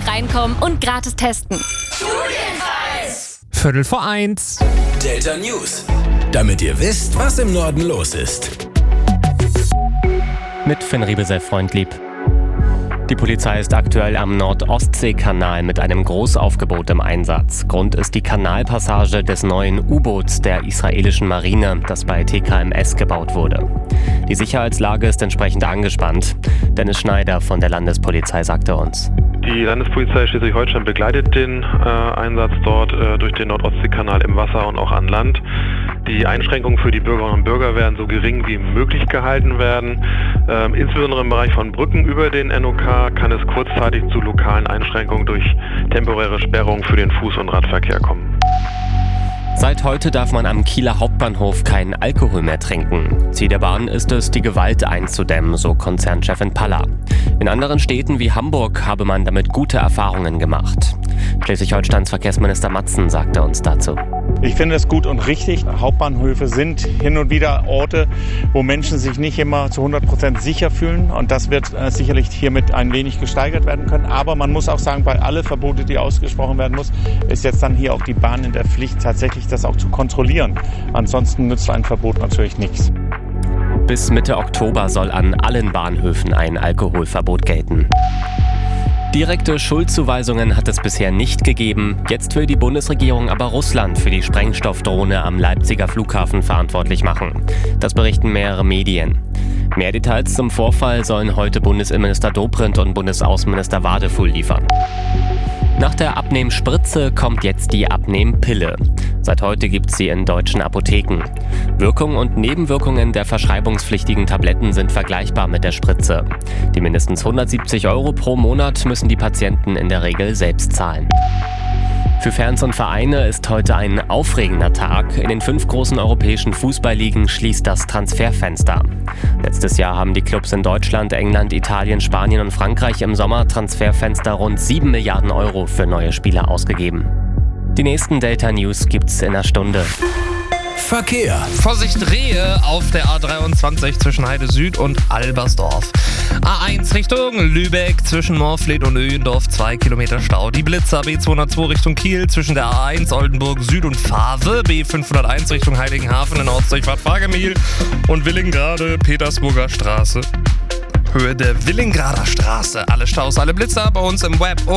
reinkommen und gratis testen. Studienfalls! 12:45. Delta News. Damit ihr wisst, was im Norden los ist. Mit Finn Riebesell-Freundlieb. Die Polizei ist aktuell am Nord-Ostsee-Kanal mit einem Großaufgebot im Einsatz. Grund ist die Kanalpassage des neuen U-Boots der israelischen Marine, das bei TKMS gebaut wurde. Die Sicherheitslage ist entsprechend angespannt. Dennis Schneider von der Landespolizei sagte uns: Die Landespolizei Schleswig-Holstein begleitet den Einsatz dort durch den Nord-Ostsee-Kanal im Wasser und auch an Land. Die Einschränkungen für die Bürgerinnen und Bürger werden so gering wie möglich gehalten werden. Insbesondere im Bereich von Brücken über den NOK kann es kurzzeitig zu lokalen Einschränkungen durch temporäre Sperrungen für den Fuß- und Radverkehr kommen. Seit heute darf man am Kieler Hauptbahnhof keinen Alkohol mehr trinken. Ziel der Bahn ist es, die Gewalt einzudämmen, so Konzernchefin Paller. In anderen Städten wie Hamburg habe man damit gute Erfahrungen gemacht. Schleswig-Holsteins Verkehrsminister Matzen sagte uns dazu: Ich finde es gut und richtig. Hauptbahnhöfe sind hin und wieder Orte, wo Menschen sich nicht immer zu 100% sicher fühlen. Und das wird sicherlich hiermit ein wenig gesteigert werden können. Aber man muss auch sagen, bei alle Verbote, die ausgesprochen werden muss, ist jetzt dann hier auch die Bahn in der Pflicht, tatsächlich das auch zu kontrollieren. Ansonsten nützt ein Verbot natürlich nichts. Bis Mitte Oktober soll an allen Bahnhöfen ein Alkoholverbot gelten. Direkte Schuldzuweisungen hat es bisher nicht gegeben. Jetzt will die Bundesregierung aber Russland für die Sprengstoffdrohne am Leipziger Flughafen verantwortlich machen. Das berichten mehrere Medien. Mehr Details zum Vorfall sollen heute Bundesinnenminister Dobrindt und Bundesaußenminister Wadefuhl liefern. Nach der Abnehmspritze kommt jetzt die Abnehmpille. Seit heute gibt es sie in deutschen Apotheken. Wirkung und Nebenwirkungen der verschreibungspflichtigen Tabletten sind vergleichbar mit der Spritze. Die mindestens 170 € pro Monat müssen die Patienten in der Regel selbst zahlen. Für Fans und Vereine ist heute ein aufregender Tag. In den 5 großen europäischen Fußballligen schließt das Transferfenster. Letztes Jahr haben die Clubs in Deutschland, England, Italien, Spanien und Frankreich im Sommertransferfenster rund 7 Milliarden € für neue Spieler ausgegeben. Die nächsten Delta News gibt's in einer Stunde. Verkehr. Vorsicht, Rehe auf der A23 zwischen Heide Süd und Albersdorf. A1 Richtung Lübeck zwischen Morfleet und Öhendorf 2 Kilometer Stau. Die Blitzer B202 Richtung Kiel zwischen der A1 Oldenburg Süd und Faave. B501 Richtung Heiligenhafen in Ortsdurchfahrt Fagemil und Willingrade Petersburger Straße. Höhe der Willingrader Straße. Alle Staus, alle Blitzer bei uns im Web